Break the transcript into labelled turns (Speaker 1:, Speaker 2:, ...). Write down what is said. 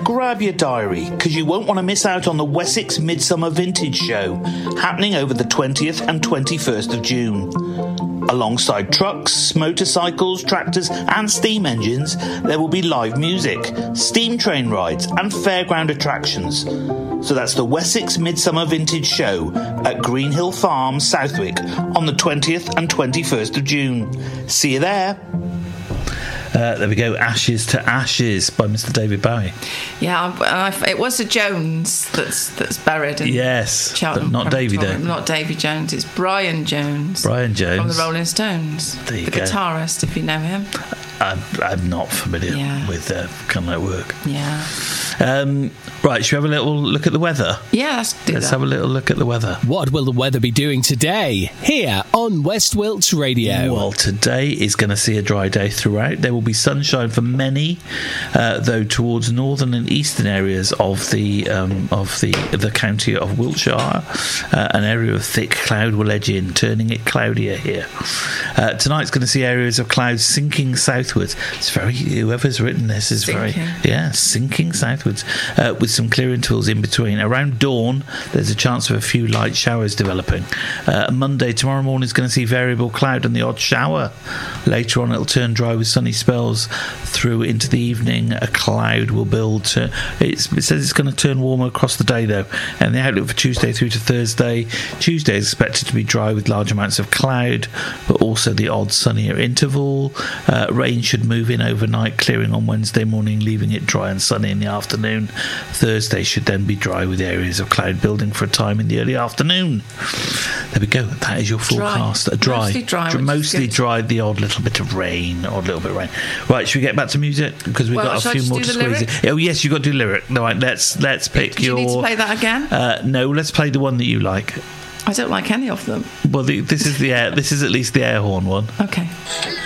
Speaker 1: grab your diary, because you won't want to miss out on the Wessex Midsummer Vintage Show, happening over the 20th and 21st of June. Alongside trucks, motorcycles, tractors and steam engines, there will be live music, steam train rides and fairground attractions. So that's the Wessex Midsummer Vintage Show at Greenhill Farm, Southwick, on the 20th and 21st of June. See you there.
Speaker 2: There we go, Ashes to Ashes by Mr. David Bowie.
Speaker 3: Yeah, it was a Jones that's buried in Cheltenham.
Speaker 2: But not Davy though.
Speaker 3: Not Davy Jones, it's Brian Jones.
Speaker 2: Brian Jones.
Speaker 3: From the Rolling Stones.
Speaker 2: There you
Speaker 3: the
Speaker 2: go.
Speaker 3: guitarist, if you know him.
Speaker 2: I'm not familiar with kind of work.
Speaker 3: Yeah.
Speaker 2: Right, should we have a little look at the weather?
Speaker 3: Yeah, let's
Speaker 2: have a little look at the weather.
Speaker 4: What will the weather be doing today here on West Wilts Radio?
Speaker 2: Well, today is going to see a dry day throughout. There will be sunshine for many, though towards northern and eastern areas of the county of Wiltshire, an area of thick cloud will edge in, turning it cloudier here. Tonight's going to see areas of clouds sinking southwards. It's whoever's written this is sinking southwards, with some clear intervals in between. Around dawn, there's a chance of a few light showers developing. Monday, tomorrow morning, is going to see variable cloud and the odd shower. Later on, it'll turn dry with sunny spells through into the evening. A cloud will build. It says it's going to turn warmer across the day, though. And the outlook for Tuesday through to Thursday. Tuesday is expected to be dry with large amounts of cloud, but also the odd sunnier interval. Rain should move in overnight, clearing on Wednesday morning, leaving it dry and sunny in the afternoon. Thursday should then be dry with areas of cloud building for a time in the early afternoon. There we go. That is your forecast. Mostly dry. The odd little bit of rain. Right, should we get back to music? Because we've got a few more to squeeze in. Oh yes, you've got to do lyric. No, right, let's pick your...
Speaker 3: Do you need to play that again?
Speaker 2: No, let's play the one that you like.
Speaker 3: I don't like any of them.
Speaker 2: Well, this is at least the air horn one.
Speaker 3: Okay.